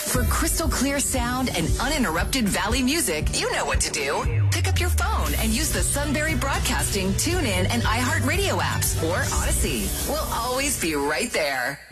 For crystal clear sound and uninterrupted Valley music, you know what to do. Pick up your phone and use the Sunbury Broadcasting, TuneIn, and iHeartRadio apps or Odyssey. We'll always be right there.